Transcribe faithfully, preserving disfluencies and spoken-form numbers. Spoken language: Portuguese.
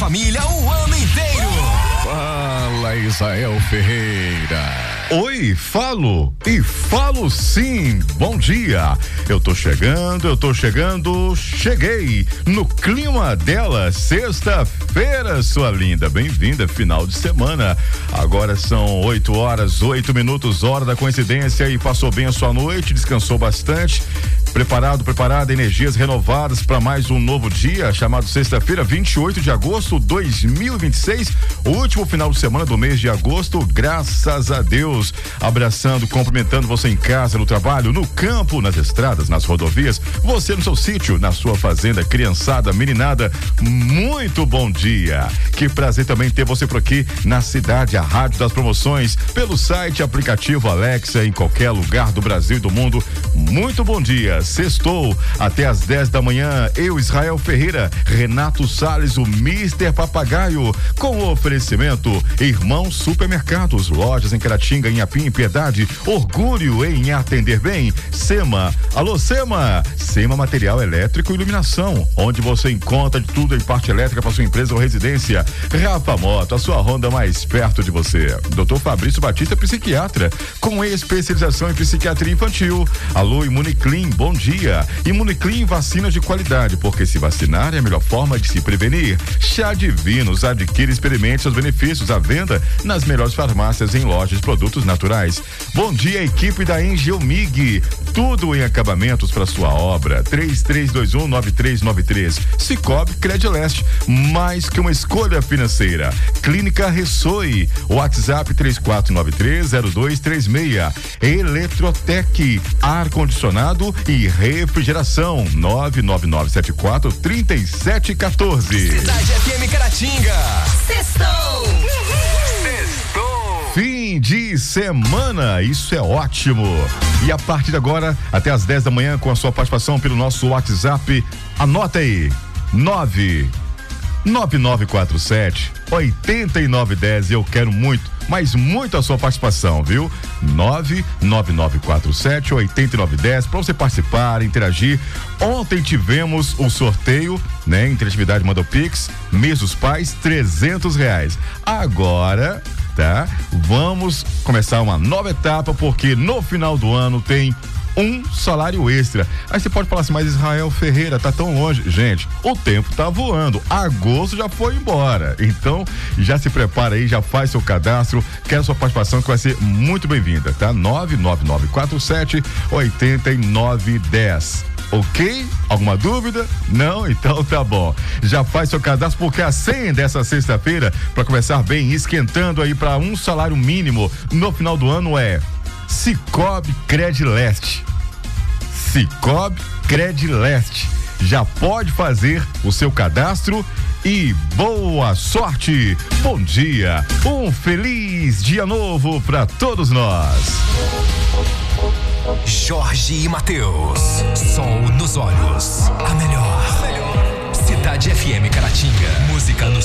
família o ano inteiro. Fala, Israel Ferreira. Oi, falo e falo sim. Bom dia. Eu tô chegando, eu tô chegando, cheguei no clima dela, sexta-feira, sua linda. Bem-vinda, final de semana. Agora são oito horas, oito minutos, hora da coincidência, e passou bem a sua noite, descansou bastante. Preparado, preparada, energias renovadas para mais um novo dia, chamado sexta-feira, vinte e oito de agosto de dois mil e vinte e seis, o último final de semana do mês de agosto, graças a Deus. Abraçando, cumprimentando você em casa, no trabalho, no campo, nas estradas, nas rodovias, você no seu sítio, na sua fazenda, criançada, meninada, muito bom dia. Que prazer também ter você por aqui na cidade, a Rádio das Promoções, pelo site, aplicativo Alexa, em qualquer lugar do Brasil e do mundo. Muito bom dia. Sextou até às dez da manhã, eu, Israel Ferreira, Renato Salles, o mister Papagaio, com o oferecimento Irmão Supermercados, lojas em Caratinga, em Apim, Piedade, orgulho em atender bem. Sema, alô Sema, Sema Material Elétrico e Iluminação, onde você encontra de tudo em parte elétrica para sua empresa ou residência. Rafa Moto, a sua Honda mais perto de você. doutor Fabrício Batista, psiquiatra, com especialização em psiquiatria infantil. Alô Imuniclin, bom dia. Imuniclin, vacinas de qualidade, porque se vacinar é a melhor forma de se prevenir. Chá Divinos, adquire e experimente seus benefícios à venda nas melhores farmácias, em lojas de produtos naturais. Bom dia, equipe da Engelmig, tudo em acabamentos para sua obra. três três dois um nove três nove três. Cicobi Credileste, mais que uma escolha financeira. Clínica Ressoe, WhatsApp três quatro nove três zero dois três seis. Eletrotec, ar condicionado e refrigeração, nove nove nove sete quatro três sete um quatro. Cidade F M Caratinga. Sextou. Fim de semana, isso é ótimo. E a partir de agora, até às dez da manhã, com a sua participação pelo nosso WhatsApp, anota aí, nove nove nove quatro sete oito nove um zero. Eu quero muito, mas muito a sua participação, viu? nove nove nove quatro sete oito nove um zero, para você participar, interagir. Ontem tivemos o sorteio, né? Interatividade Manda o Pix, mês dos pais, trezentos reais. Agora, tá? Vamos começar uma nova etapa, porque no final do ano tem um salário extra. Aí você pode falar assim, mas Israel Ferreira tá tão longe. Gente, o tempo tá voando. Agosto já foi embora. Então, já se prepara aí, já faz seu cadastro. Quero sua participação, que vai ser muito bem-vinda, tá? nove nove nove quatro sete oito nove um zero. Ok? Alguma dúvida? Não? Então tá bom. Já faz seu cadastro, porque a senha dessa sexta-feira, para começar bem, esquentando aí para um salário mínimo no final do ano, é Cicobi Credileste. Cicobi Credileste. Já pode fazer o seu cadastro e boa sorte. Bom dia. Um feliz dia novo para todos nós. Jorge e Mateus, sol nos olhos. A melhor. Cidade F M Caratinga. Música no